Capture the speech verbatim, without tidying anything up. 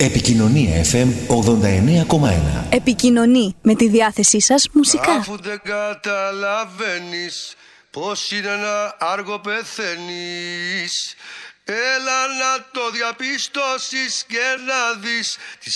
Επικοινωνία εφ εμ ογδόντα εννέα κόμμα ένα. Επικοινωνεί με τη διάθεσή σας μουσικά. Αφού δεν καταλαβαίνεις πως είναι ένα άργο πεθαίνεις, έλα να το διαπιστώσεις και να δεις τις